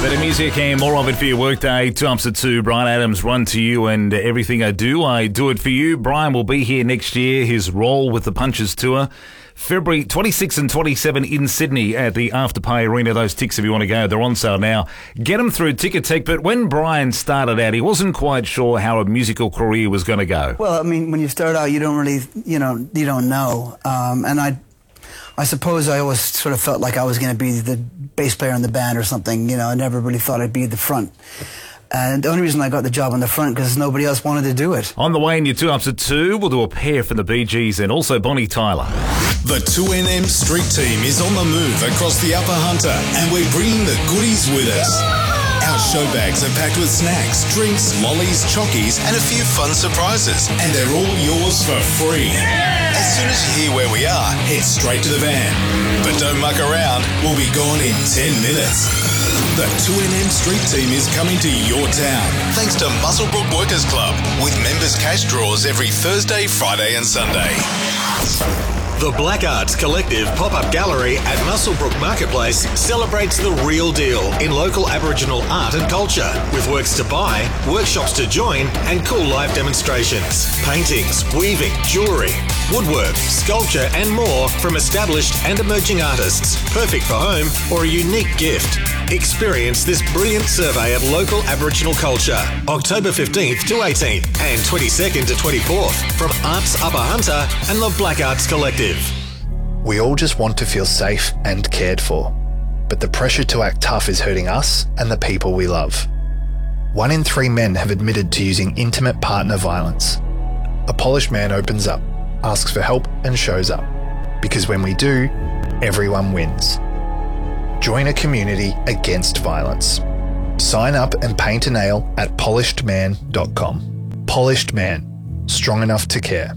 Bit of music and more of it for your workday. 2 ups at 2. Brian Adams, Run to You, and everything I do it for you. Brian will be here next year. His Roll with the Punches tour, February 26 and 27 in Sydney at the Afterpay Arena. Those tickets, if you want to go, they're on sale now. Get them through Ticketek. But when Brian started out, he wasn't quite sure how a musical career was going to go. Well, I mean, when you start out, you don't really, you don't know. And I suppose I always sort of felt like I was going to be the bass player in the band or something. I never really thought I'd be at the front. And the only reason I got the job on the front because nobody else wanted to do it. On the way in your 2 ups at 2, we'll do a pair from the Bee Gees and also Bonnie Tyler. The 2NM Street Team is on the move across the Upper Hunter, and we're bringing the goodies with us. Our show bags are packed with snacks, drinks, lollies, chockies, and a few fun surprises, and they're all yours for free. As soon as you hear where we are, head straight to the van. But don't muck around, we'll be gone in 10 minutes. The 2NM Street Team is coming to your town, thanks to Muswellbrook Workers Club, with members' cash draws every Thursday, Friday and Sunday. The Black Arts Collective pop-up gallery at Muswellbrook Marketplace celebrates the real deal in local Aboriginal art and culture, with works to buy, workshops to join, and cool live demonstrations. Paintings, weaving, jewellery, woodwork, sculpture, and more from established and emerging artists. Perfect for home or a unique gift. Experience this brilliant survey of local Aboriginal culture, October 15th to 18th and 22nd to 24th from Arts Upper Hunter and the Black Arts Collective. We all just want to feel safe and cared for, but the pressure to act tough is hurting us and the people we love. 1 in 3 men have admitted to using intimate partner violence. A polished man opens up, asks for help and shows up. Because when we do, everyone wins. Join a community against violence. Sign up and paint a nail at polishedman.com. Polished Man, strong enough to care.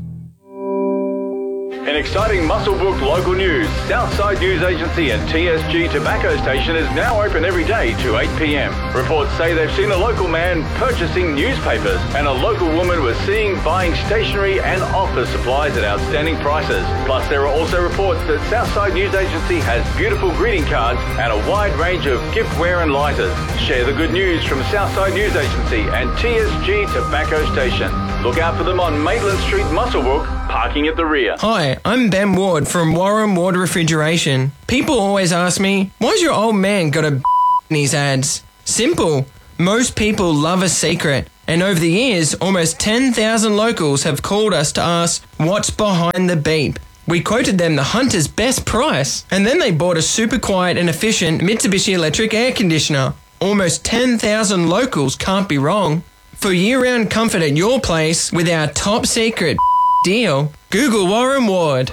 In exciting Muswellbrook local news, Southside News Agency and TSG Tobacco Station is now open every day to 8 p.m. Reports say they've seen a local man purchasing newspapers and a local woman was seen buying stationery and office supplies at outstanding prices. Plus, there are also reports that Southside News Agency has beautiful greeting cards and a wide range of giftware and lighters. Share the good news from Southside News Agency and TSG Tobacco Station. Look out for them on Maitland Street, Muswellbrook, parking at the rear. Hi, I'm Ben Ward from Warren Ward Refrigeration. People always ask me, why's your old man got a in his ads? Simple. Most people love a secret. And over the years, almost 10,000 locals have called us to ask, what's behind the beep? We quoted them the Hunter's best price. And then they bought a super quiet and efficient Mitsubishi electric air conditioner. Almost 10,000 locals can't be wrong. For year-round comfort at your place with our top secret deal, Google Warren Ward.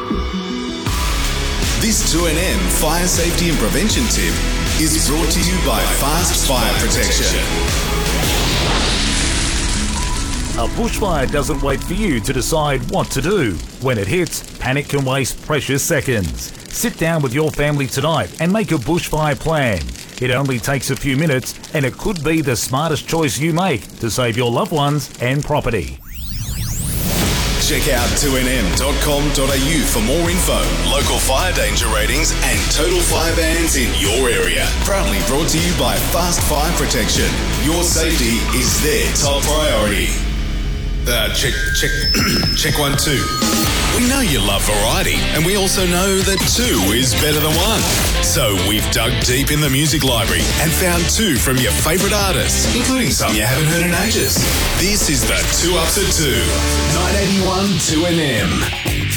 This 2NM fire safety and prevention tip is brought to you by Fast Fire Protection. A bushfire doesn't wait for you to decide what to do. When it hits, panic can waste precious seconds. Sit down with your family tonight and make a bushfire plan. It only takes a few minutes and it could be the smartest choice you make to save your loved ones and property. Check out 2nm.com.au for more info, local fire danger ratings and total fire bans in your area. Proudly brought to you by Fast Fire Protection. Your safety is their top priority. Check 1, 2. We know you love variety, and we also know that 2 is better than 1. So we've dug deep in the music library and found 2 from your favourite artists, including some you haven't heard in ages. This is the 2 Ups at 2, 981 2NM.